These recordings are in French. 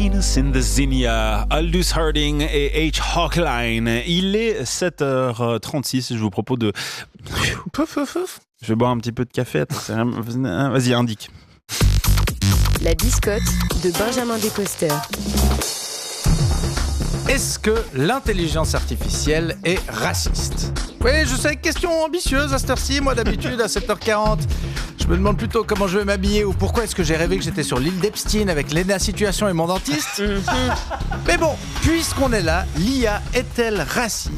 Venus in the Zinnia, Aldous Harding et H. Hawkline. Il est 7h36 et je vous propose de... Je vais boire un petit peu de café. Vas-y, indique. La biscotte de Benjamin Descoster. Est-ce que l'intelligence artificielle est raciste ? Oui, je sais, question ambitieuse à cette heure-ci. Moi, d'habitude, à 7h40, je me demande plutôt comment je vais m'habiller ou pourquoi est-ce que j'ai rêvé que j'étais sur l'île d'Epstein avec Lena Situation et mon dentiste. Mais bon, puisqu'on est là, l'IA est-elle raciste ?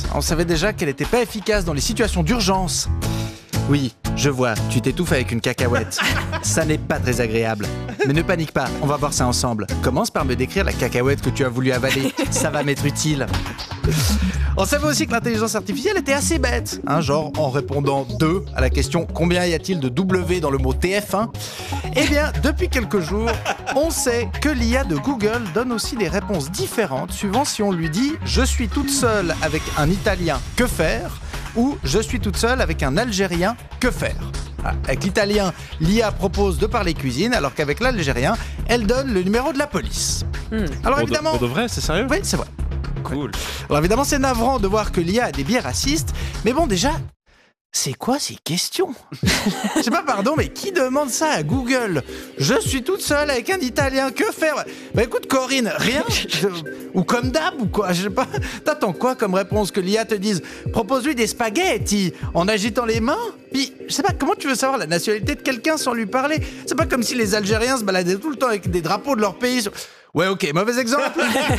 On savait déjà qu'elle n'était pas efficace dans les situations d'urgence. Oui, je vois, tu t'étouffes avec une cacahuète. Ça n'est pas très agréable. Mais ne panique pas, on va voir ça ensemble. Commence par me décrire la cacahuète que tu as voulu avaler. Ça va m'être utile. On savait aussi que l'intelligence artificielle était assez bête. Genre en répondant 2 à la question « Combien y a-t-il de W dans le mot TF1 ?» Eh bien, depuis quelques jours, on sait que l'IA de Google donne aussi des réponses différentes suivant si on lui dit « Je suis toute seule avec un Italien, que faire ?» ou « Je suis toute seule avec un Algérien, que faire ?» Avec l'italien, l'IA propose de parler cuisine, alors qu'avec l'algérien, elle donne le numéro de la police. Alors évidemment... Pour de vrai, c'est sérieux ? Oui, c'est vrai. Cool. Alors évidemment, c'est navrant de voir que l'IA a des biais racistes, mais bon, déjà... C'est quoi ces questions ? Je sais pas, pardon, mais qui demande ça à Google ? Je suis toute seule avec un Italien, que faire ? Bah écoute Corinne, rien ? Ou comme d'hab ou quoi ? Je sais pas. T'attends quoi comme réponse ? Que l'IA te dise « Propose-lui des spaghettis » en agitant les mains ? Puis, je sais pas, comment tu veux savoir la nationalité de quelqu'un sans lui parler ? C'est pas comme si les Algériens se baladaient tout le temps avec des drapeaux de leur pays. Ouais, ok, mauvais exemple.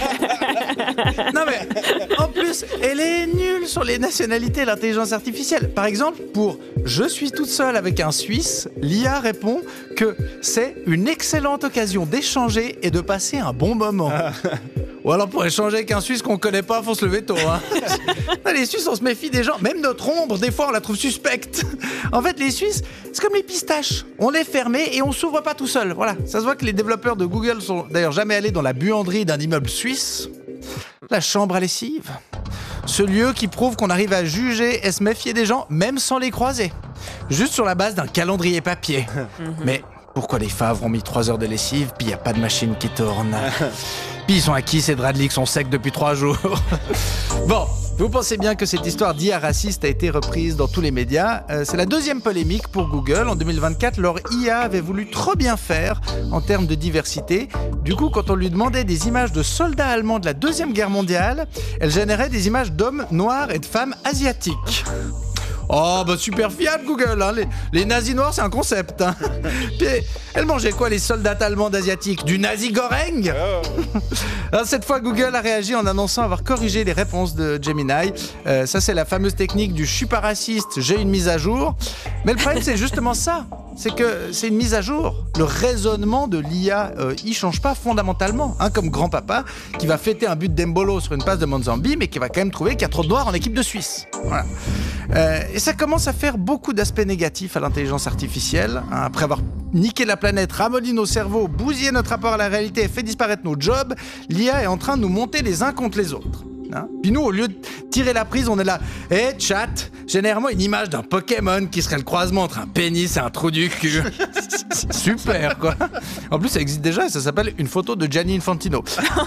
Non mais, en plus, elle est nulle sur les nationalités et l'intelligence artificielle. Par exemple, pour « Je suis toute seule avec un Suisse », l'IA répond que c'est une excellente occasion d'échanger et de passer un bon moment. Ou alors pour échanger avec un Suisse qu'on connaît pas, faut se lever tôt. Non, les Suisses, on se méfie des gens. Même notre ombre, des fois, on la trouve suspecte. En fait, les Suisses, c'est comme les pistaches. On est fermé et on s'ouvre pas tout seul. Voilà, ça se voit que les développeurs de Google sont d'ailleurs jamais allés dans la buanderie d'un immeuble suisse. La chambre à lessive. Ce lieu qui prouve qu'on arrive à juger et se méfier des gens, même sans les croiser. Juste sur la base d'un calendrier papier. Mais pourquoi les Favres ont mis 3 heures de lessive, puis il n'y a pas de machine qui tourne ? Puis ils sont acquis, ces draps de lit qui sont secs depuis 3 jours. Bon, vous pensez bien que cette histoire d'IA raciste a été reprise dans tous les médias. C'est la deuxième polémique pour Google. En 2024, leur IA avait voulu trop bien faire en termes de diversité. Du coup, quand on lui demandait des images de soldats allemands de la Deuxième Guerre mondiale, elle générait des images d'hommes noirs et de femmes asiatiques. Oh, bah super fiable Google, hein. Les nazis noirs, c'est un concept. Hein. Puis, elle mangeait quoi, les soldats allemands asiatiques ? Du nazi goreng ? Alors, cette fois, Google a réagi en annonçant avoir corrigé les réponses de Gemini. Ça, c'est la fameuse technique du « je suis pas raciste, j'ai une mise à jour ». Mais le problème, c'est justement ça. C'est que c'est une mise à jour. Le raisonnement de l'IA, il change pas fondamentalement. Hein, comme grand-papa qui va fêter un but d'Embolo sur une passe de Monzambi, mais qui va quand même trouver qu'il y a trop de noirs en équipe de Suisse. Voilà. Et ça commence à faire beaucoup d'aspects négatifs à l'intelligence artificielle. Hein, après avoir niqué la planète, ramolli nos cerveaux, bousillé notre rapport à la réalité et fait disparaître nos jobs, l'IA est en train de nous monter les uns contre les autres. Hein. Puis nous, au lieu de tirer la prise, on est là. Chat, généralement une image d'un Pokémon qui serait le croisement entre un pénis et un trou du cul. Super, quoi. En plus, ça existe déjà et ça s'appelle une photo de Gianni Infantino.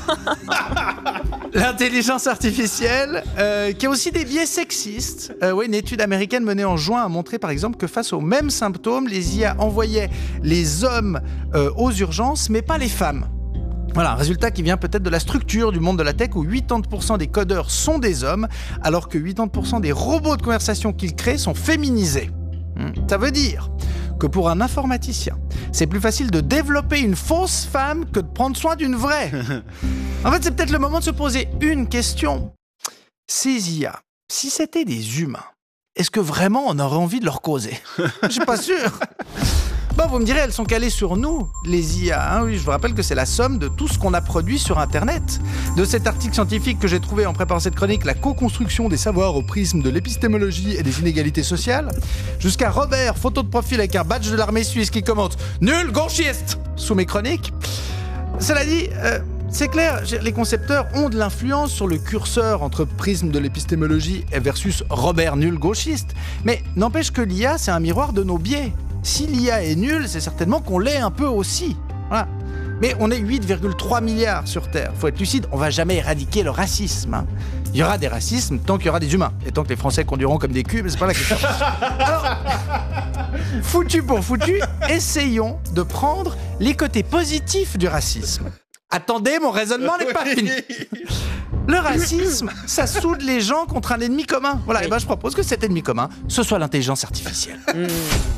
L'intelligence artificielle, qui a aussi des biais sexistes. Une étude américaine menée en juin a montré, par exemple, que face aux mêmes symptômes, les IA envoyaient les hommes aux urgences, mais pas les femmes. Voilà, un résultat qui vient peut-être de la structure du monde de la tech où 80% des codeurs sont des hommes, alors que 80% des robots de conversation qu'ils créent sont féminisés. Ça veut dire que pour un informaticien, c'est plus facile de développer une fausse femme que de prendre soin d'une vraie. En fait, c'est peut-être le moment de se poser une question. Ces IA, si c'était des humains, est-ce que vraiment on aurait envie de leur causer ? Je suis pas sûr. Bon, vous me direz, elles sont calées sur nous, les IA. Hein, oui, je vous rappelle que c'est la somme de tout ce qu'on a produit sur Internet. De cet article scientifique que j'ai trouvé en préparant cette chronique, la co-construction des savoirs au prisme de l'épistémologie et des inégalités sociales, jusqu'à Robert, photo de profil avec un badge de l'armée suisse qui commente « Nul gauchiste !» sous mes chroniques. Cela dit, c'est clair, les concepteurs ont de l'influence sur le curseur entre prisme de l'épistémologie versus Robert nul gauchiste. Mais n'empêche que l'IA, c'est un miroir de nos biais. Si l'IA est nulle, c'est certainement qu'on l'est un peu aussi. Voilà. Mais on est 8,3 milliards sur Terre. Faut être lucide, on va jamais éradiquer le racisme. Hein. Il y aura des racismes tant qu'il y aura des humains. Et tant que les Français conduiront comme des culs, mais c'est pas la question. Alors, foutu pour foutu, essayons de prendre les côtés positifs du racisme. Attendez, mon raisonnement n'est pas fini. Le racisme, ça soude les gens contre un ennemi commun. Voilà, et ben je propose que cet ennemi commun, ce soit l'intelligence artificielle.